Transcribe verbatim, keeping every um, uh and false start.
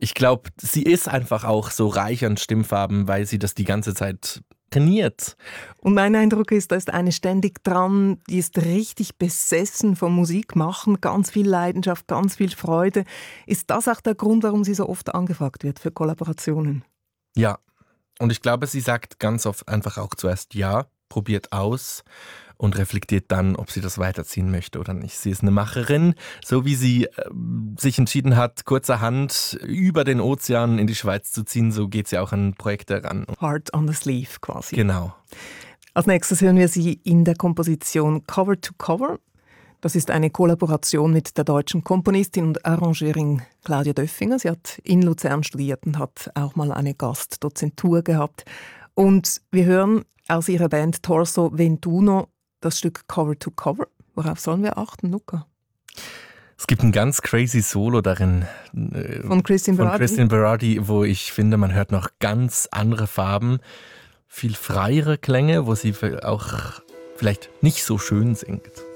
ich glaube, sie ist einfach auch so reich an Stimmfarben, weil sie das die ganze Zeit trainiert. Und mein Eindruck ist, da ist eine ständig dran, die ist richtig besessen vom Musikmachen, ganz viel Leidenschaft, ganz viel Freude. Ist das auch der Grund, warum sie so oft angefragt wird für Kollaborationen? Ja, und ich glaube, sie sagt ganz oft einfach auch zuerst ja, probiert aus und reflektiert dann, ob sie das weiterziehen möchte oder nicht. Sie ist eine Macherin, so wie sie äh, sich entschieden hat, kurzerhand über den Ozean in die Schweiz zu ziehen, so geht sie auch an Projekte ran. Heart on the Sleeve quasi. Genau. Als nächstes hören wir sie in der Komposition Cover to Cover. Das ist eine Kollaboration mit der deutschen Komponistin und Arrangeurin Claudia Döffinger. Sie hat in Luzern studiert und hat auch mal eine Gastdozentur gehabt. Und wir hören aus ihrer Band Torso Ventuno das Stück Cover to Cover. Worauf sollen wir achten, Luca? Es gibt ein ganz crazy Solo darin äh, von Christine Berardi. Von Christine Berardi, wo ich finde, man hört noch ganz andere Farben, viel freiere Klänge, wo sie auch vielleicht nicht so schön singt.